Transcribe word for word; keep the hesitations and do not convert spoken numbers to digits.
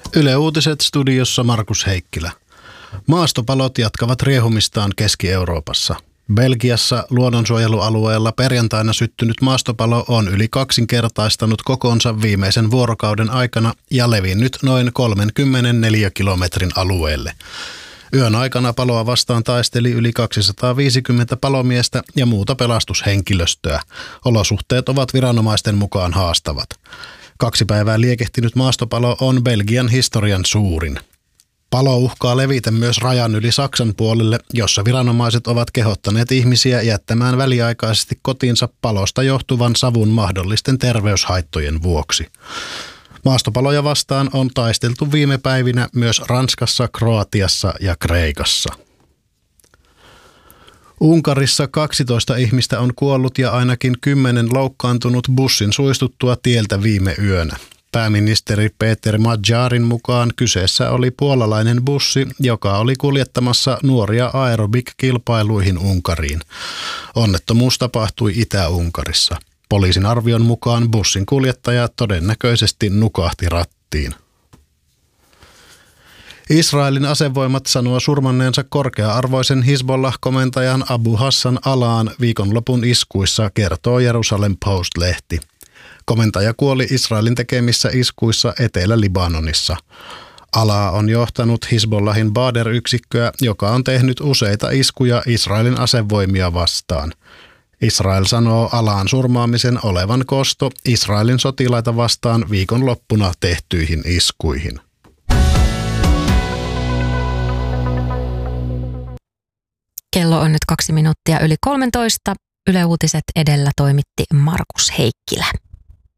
Yle Uutiset studiossa Markus Heikkilä. Maastopalot jatkavat riehumistaan Keski-Euroopassa. Belgiassa luonnonsuojelualueella perjantaina syttynyt maastopalo on yli kaksinkertaistanut kokoonsa viimeisen vuorokauden aikana ja levinnyt noin kolmekymmentäneljä kilometrin alueelle. Yön aikana paloa vastaan taisteli yli kaksisataaviisikymmentä palomiestä ja muuta pelastushenkilöstöä. Olosuhteet ovat viranomaisten mukaan haastavat. Kaksi päivää liekehtinyt maastopalo on Belgian historian suurin. Palo uhkaa levitä myös rajan yli Saksan puolelle, jossa viranomaiset ovat kehottaneet ihmisiä jättämään väliaikaisesti kotiinsa palosta johtuvan savun mahdollisten terveyshaittojen vuoksi. Maastopaloja vastaan on taisteltu viime päivinä myös Ranskassa, Kroatiassa ja Kreikassa. Unkarissa kaksitoista ihmistä on kuollut ja ainakin kymmenen loukkaantunut bussin suistuttua tieltä viime yönä. Pääministeri Peter Magyarin mukaan kyseessä oli puolalainen bussi, joka oli kuljettamassa nuoria aerobik-kilpailuihin Unkariin. Onnettomuus tapahtui Itä-Unkarissa. Poliisin arvion mukaan bussin kuljettaja todennäköisesti nukahti rattiin. Israelin asevoimat sanoo surmanneensa korkea-arvoisen Hizbollah-komentajan Abu Hassan Alaan viikonlopun iskuissa, kertoo Jerusalem Post-lehti. Komentaja kuoli Israelin tekemissä iskuissa Etelä-Libanonissa. Alaa on johtanut Hizbollahin Badr-yksikköä, joka on tehnyt useita iskuja Israelin asevoimia vastaan. Israel sanoo Alaan surmaamisen olevan kosto Israelin sotilaita vastaan viikonloppuna tehtyihin iskuihin. Kello on nyt kaksi minuuttia yli kolmetoista. Yle Uutiset edellä toimitti Markus Heikkilä.